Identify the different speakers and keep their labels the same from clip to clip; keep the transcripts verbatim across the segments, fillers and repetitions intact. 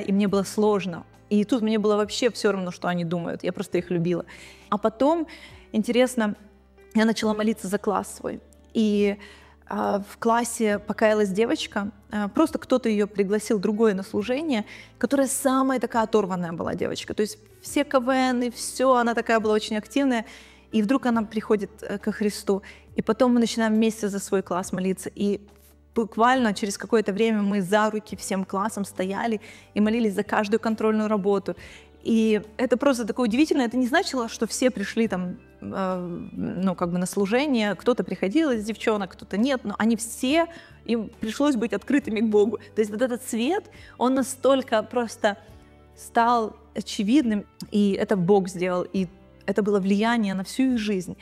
Speaker 1: и мне было сложно. И тут мне было вообще все равно, что они думают, я просто их любила. А потом, интересно, я начала молиться за класс свой. И э, в классе покаялась девочка, э, просто кто-то ее пригласил другое на служение, которая самая такая оторванная была девочка. То есть все КВН, все, она такая была очень активная. И вдруг она приходит э, ко Христу. И потом мы начинаем вместе за свой класс молиться. И буквально через какое-то время мы за руки всем классом стояли и молились за каждую контрольную работу. И это просто такое удивительное. Это не значило, что все пришли там, э, ну, как бы на служение. Кто-то приходил из девчонок, кто-то нет. Но они все, им пришлось быть открытыми к Богу. То есть вот этот свет, он настолько просто стал очевидным. И это Бог сделал. И это было влияние на всю их жизнь.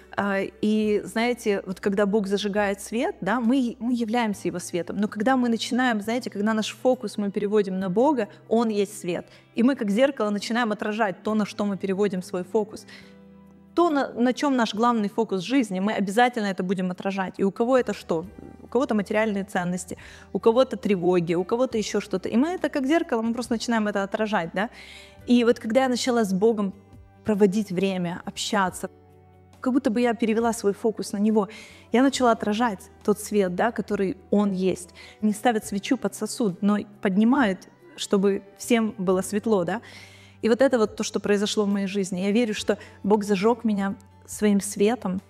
Speaker 1: И знаете, вот когда Бог зажигает свет, да, мы, мы являемся Его светом. Но когда мы начинаем, знаете, когда наш фокус мы переводим на Бога, Он есть свет. И мы как зеркало начинаем отражать то, на что мы переводим свой фокус. То, на, на чем наш главный фокус жизни, мы обязательно это будем отражать. И у кого это что? У кого-то материальные ценности, у кого-то тревоги, у кого-то еще что-то. И мы это как зеркало, мы просто начинаем это отражать, да. И вот когда я начала с Богом проводить время, общаться, как будто бы я перевела свой фокус на Него. Я начала отражать тот свет, да, который Он есть. Не ставят свечу под сосуд, но поднимают, чтобы всем было светло. Да? И вот это вот то, что произошло в моей жизни. Я верю, что Бог зажег меня своим светом.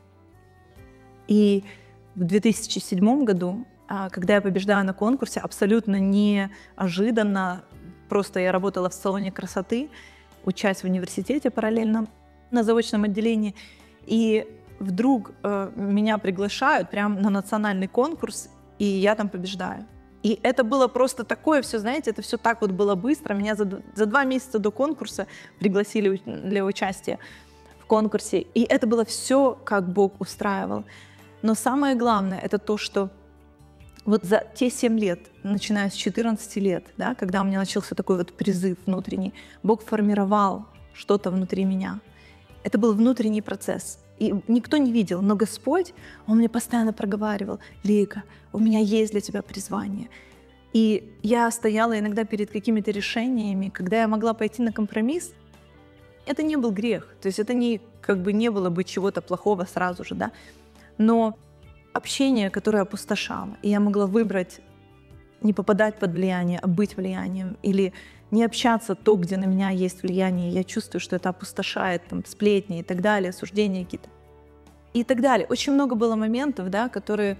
Speaker 1: И в две тысячи седьмом году, когда я побеждаю на конкурсе, абсолютно неожиданно, просто я работала в салоне красоты, учась в университете параллельно на заочном отделении, и вдруг э, меня приглашают прямо на национальный конкурс, и я там побеждаю. И это было просто такое все, знаете, это все так вот было быстро. Меня за, за два месяца до конкурса пригласили для участия в конкурсе. И это было все, как Бог устраивал. Но самое главное, это то, что вот за те семь лет, начиная с четырнадцати лет, да, когда у меня начался такой вот призыв внутренний, Бог формировал что-то внутри меня. Это был внутренний процесс. И никто не видел, но Господь, Он мне постоянно проговаривал: Лика, у меня есть для тебя призвание. И я стояла иногда перед какими-то решениями, когда я могла пойти на компромисс. Это не был грех, то есть это не, как бы не было бы чего-то плохого сразу же, да. Но общение, которое опустошало, и я могла выбрать не попадать под влияние, а быть влиянием, или не общаться то, где на меня есть влияние, я чувствую, что это опустошает, там, сплетни и так далее, осуждения какие-то и так далее. Очень много было моментов, да, которые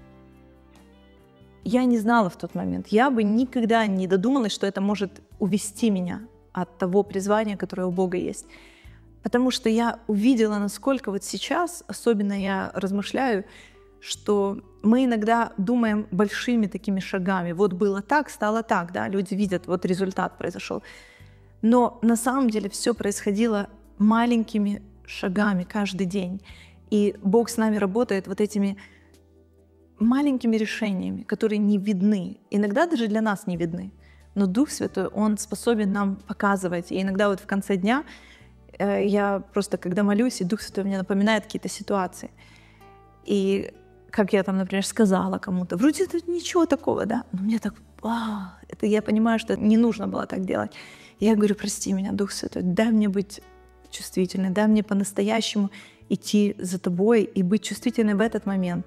Speaker 1: я не знала в тот момент. Я бы никогда не додумалась, что это может увести меня от того призвания, которое у Бога есть. Потому что я увидела, насколько вот сейчас, особенно я размышляю, что мы иногда думаем большими такими шагами. Вот было так, стало так, да, люди видят, вот результат произошел. Но на самом деле все происходило маленькими шагами каждый день. И Бог с нами работает вот этими маленькими решениями, которые не видны. Иногда даже для нас не видны. Но Дух Святой, Он способен нам показывать. И иногда вот в конце дня э, я просто, когда молюсь, и Дух Святой мне напоминает какие-то ситуации. И как я там, например, сказала кому-то, вроде это ничего такого, да, но мне так, вау, это я понимаю, что не нужно было так делать. Я говорю: прости меня, Дух Святой, дай мне быть чувствительной, дай мне по-настоящему идти за тобой и быть чувствительной в этот момент.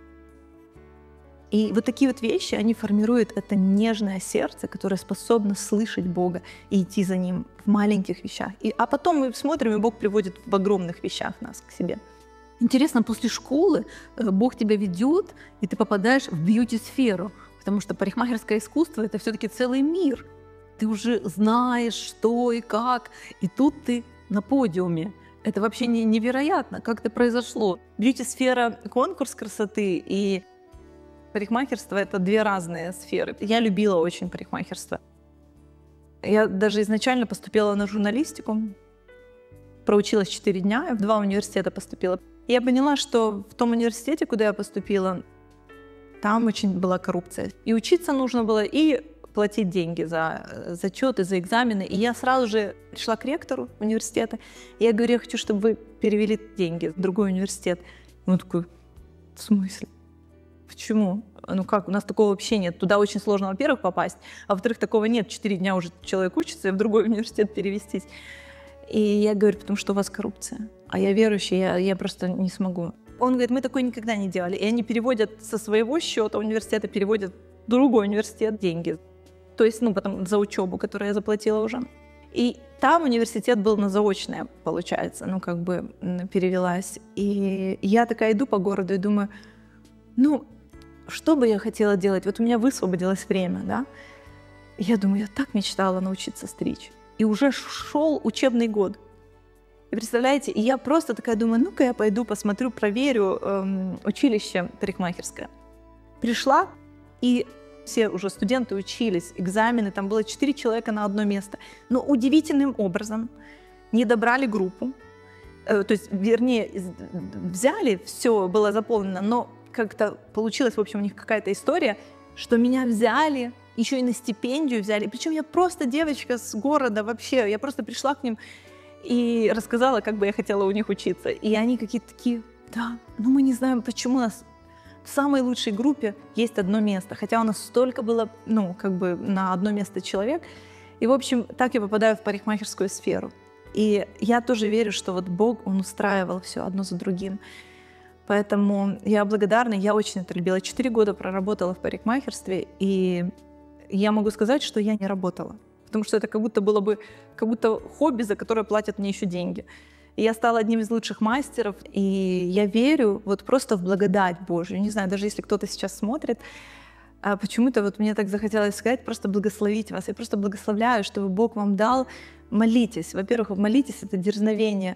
Speaker 1: И вот такие вот вещи, они формируют это нежное сердце, которое способно слышать Бога и идти за Ним в маленьких вещах. И, а потом мы смотрим, и Бог приводит в огромных вещах нас к себе.
Speaker 2: Интересно, после школы Бог тебя ведет, и ты попадаешь в бьюти-сферу, потому что парикмахерское искусство – это все-таки целый мир. Ты уже знаешь, что и как, и тут ты на подиуме. Это вообще не, невероятно, как это произошло.
Speaker 1: Бьюти-сфера, конкурс красоты и парикмахерство – это две разные сферы. Я любила очень парикмахерство. Я даже изначально поступила на журналистику, проучилась четыре дня, в два университета поступила. И я поняла, что в том университете, куда я поступила, там очень была коррупция. И учиться нужно было, и платить деньги за зачеты, за экзамены. И я сразу же пришла к ректору университета, и я говорю: я хочу, чтобы вы перевели деньги в другой университет. И он такой: в смысле? Почему? Ну как, у нас такого вообще нет. Туда очень сложно, во-первых, попасть, а во-вторых, такого нет. Четыре дня уже человек учится, и в другой университет перевестись. И я говорю, потому что у вас коррупция. А я верующий, я, я просто не смогу. Он говорит, мы такое никогда не делали. И они переводят со своего счета университета, переводят в другой университет деньги. То есть, ну, потом за учебу, которую я заплатила уже. И там университет был на заочное, получается, ну, как бы перевелась. И я такая иду по городу и думаю, ну, что бы я хотела делать? Вот у меня высвободилось время, да? Я думаю, я так мечтала научиться стричь. И уже шел учебный год. И представляете, и я просто такая думаю, ну-ка я пойду посмотрю, проверю эм, училище парикмахерское. Пришла, и все уже студенты учились, экзамены, там было четыре человека на одно место. Но удивительным образом не добрали группу. Э, то есть, вернее, взяли, все было заполнено, но как-то получилась, в общем, у них какая-то история, что меня взяли, еще и на стипендию взяли. Причем я просто девочка с города вообще, я просто пришла к ним и рассказала, как бы я хотела у них учиться. И они какие-то такие, да, ну мы не знаем, почему у нас в самой лучшей группе есть одно место. Хотя у нас столько было, ну, как бы на одно место человек. И, в общем, так я попадаю в парикмахерскую сферу. И я тоже верю, что вот Бог, Он устраивал все одно за другим. Поэтому я благодарна, я очень это любила. Четыре года проработала в парикмахерстве, и я могу сказать, что я не работала. Потому что это как будто было бы как будто хобби, за которое платят мне еще деньги. И я стала одним из лучших мастеров, и я верю вот просто в благодать Божию. Не знаю, даже если кто-то сейчас смотрит, а почему-то вот мне так захотелось сказать, просто благословить вас. Я просто благословляю, чтобы Бог вам дал. Молитесь. Во-первых, молитесь, это дерзновение.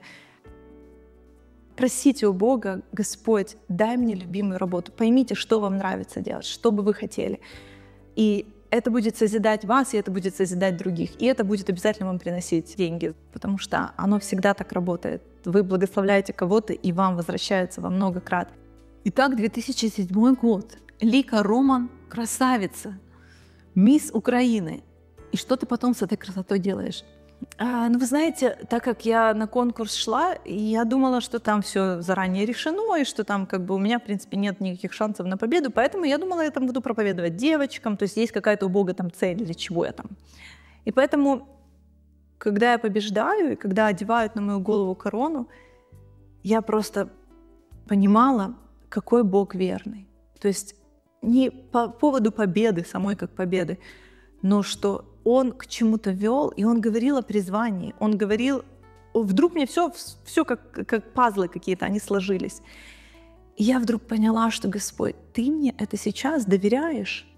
Speaker 1: Просите у Бога, Господь, дай мне любимую работу. Поймите, что вам нравится делать, что бы вы хотели. И это будет созидать вас, и это будет созидать других. И это будет обязательно вам приносить деньги, потому что оно всегда так работает. Вы благословляете кого-то, и вам возвращается во много крат.
Speaker 2: Итак, две тысячи седьмой год. Лика Роман – красавица, мисс Украины. И что ты потом с этой красотой делаешь?
Speaker 1: А, ну, вы знаете, так как я на конкурс шла, я думала, что там все заранее решено, и что там как бы у меня, в принципе, нет никаких шансов на победу, поэтому я думала, я там буду проповедовать девочкам, то есть есть какая-то у Бога там цель, для чего я там. И поэтому, когда я побеждаю, и когда одевают на мою голову корону, я просто понимала, какой Бог верный. То есть не по поводу победы, самой как победы, но что Он к чему-то вел, и Он говорил о призвании. Он говорил, вдруг мне все, все как, как пазлы какие-то, они сложились. И я вдруг поняла, что, Господь, Ты мне это сейчас доверяешь.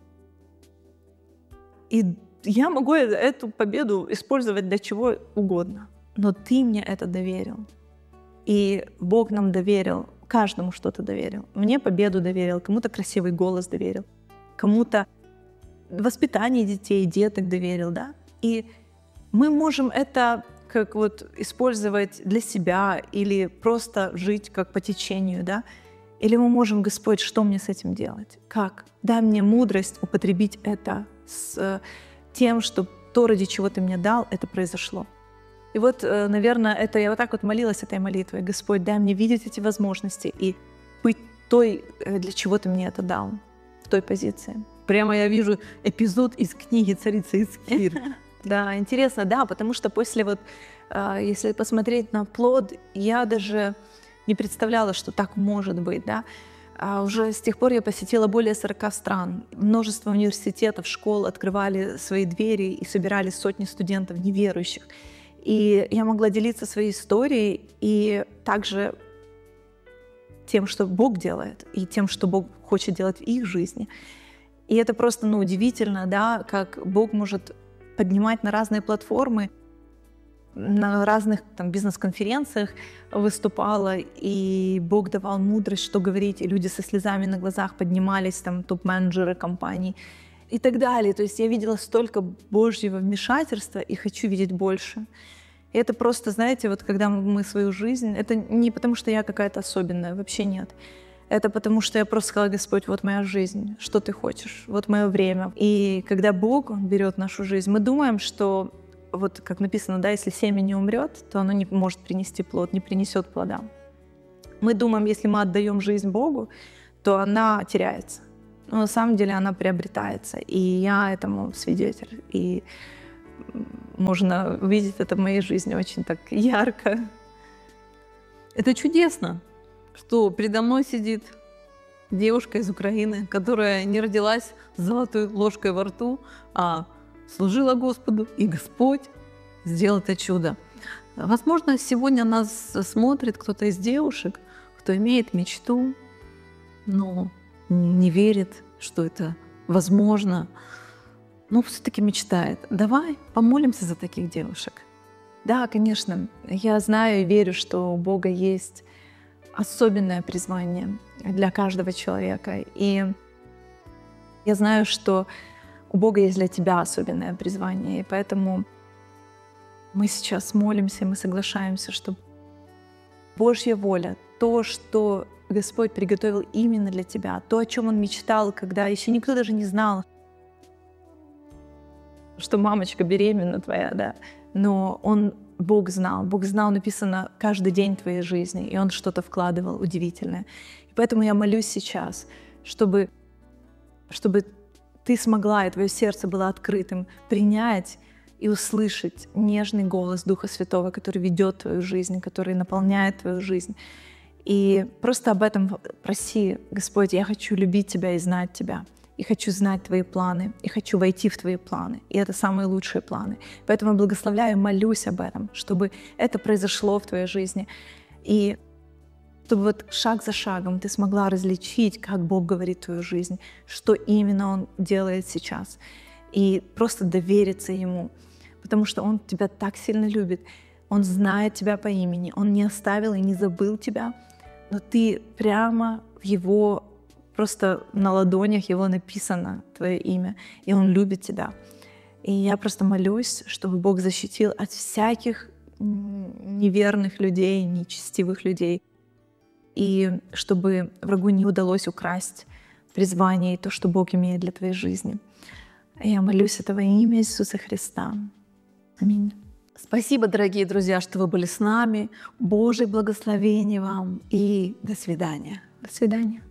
Speaker 1: И я могу эту победу использовать для чего угодно, но Ты мне это доверил. И Бог нам доверил, каждому что-то доверил. Мне победу доверил, кому-то красивый голос доверил, кому-то воспитание детей, деток доверил, да. И мы можем это как вот использовать для себя или просто жить как по течению, да. Или мы можем, Господь, что мне с этим делать? Как? Дай мне мудрость употребить это с тем, что то, ради чего Ты мне дал, это произошло. И вот, наверное, это я вот так вот молилась этой молитвой. Господь, дай мне видеть эти возможности и быть той, для чего Ты мне это дал, в той позиции.
Speaker 2: Прямо я вижу эпизод из книги «Царица Эстер».
Speaker 1: Да, интересно, да, потому что после вот, если посмотреть на плод, я даже не представляла, что так может быть, да. А уже с тех пор я посетила более сорока стран. Множество университетов, школ открывали свои двери и собирали сотни студентов неверующих. И я могла делиться своей историей и также тем, что Бог делает, и тем, что Бог хочет делать в их жизни. И это просто, ну, удивительно, да, как Бог может поднимать на разные платформы, на разных там бизнес-конференциях выступала, и Бог давал мудрость, что говорить, и люди со слезами на глазах поднимались, там, топ-менеджеры компаний и так далее. То есть я видела столько Божьего вмешательства и хочу видеть больше. И это просто, знаете, вот когда мы свою жизнь, это не потому, что я какая-то особенная, вообще нет. Это потому, что я просто сказала, Господь, вот моя жизнь, что Ты хочешь, вот мое время. И когда Бог Он берет нашу жизнь, мы думаем, что, вот как написано, да, если семя не умрет, то оно не может принести плод, не принесет плода. Мы думаем, если мы отдаем жизнь Богу, то она теряется. Но на самом деле она приобретается, и я этому свидетель. И можно увидеть это в моей жизни очень так ярко.
Speaker 2: Это чудесно, что передо мной сидит девушка из Украины, которая не родилась с золотой ложкой во рту, а служила Господу, и Господь сделал это чудо. Возможно, сегодня нас смотрит кто-то из девушек, кто имеет мечту, но не верит, что это возможно, но все-таки мечтает. Давай помолимся за таких девушек.
Speaker 1: Да, конечно. Я знаю и верю, что у Бога есть особенное призвание для каждого человека. И я знаю, что у Бога есть для тебя особенное призвание. И поэтому мы сейчас молимся, и мы соглашаемся, что Божья воля, то, что Господь приготовил именно для тебя, то, о чем Он мечтал, когда еще никто даже не знал, что мамочка беременна твоя, да, но Он, Бог знал, Бог знал, написано каждый день твоей жизни, и Он что-то вкладывал удивительное. И поэтому я молюсь сейчас, чтобы, чтобы ты смогла, и твое сердце было открытым, принять и услышать нежный голос Духа Святого, который ведет твою жизнь, который наполняет твою жизнь. И просто об этом проси: Господь, я хочу любить Тебя и знать Тебя, и хочу знать Твои планы, и хочу войти в Твои планы. И это самые лучшие планы. Поэтому я благословляю и молюсь об этом, чтобы это произошло в Твоей жизни. И чтобы вот шаг за шагом ты смогла различить, как Бог говорит в твою жизнь, что именно Он делает сейчас. И просто довериться Ему, потому что Он тебя так сильно любит. Он знает тебя по имени, Он не оставил и не забыл тебя, но ты прямо в Его, просто на ладонях Его написано твое имя, и Он любит тебя. И я просто молюсь, чтобы Бог защитил от всяких неверных людей, нечестивых людей, и чтобы врагу не удалось украсть призвание и то, что Бог имеет для твоей жизни. Я молюсь этого имя Иисуса Христа. Аминь.
Speaker 2: Спасибо, дорогие друзья, что вы были с нами. Божьих благословений вам и до свидания.
Speaker 1: До свидания.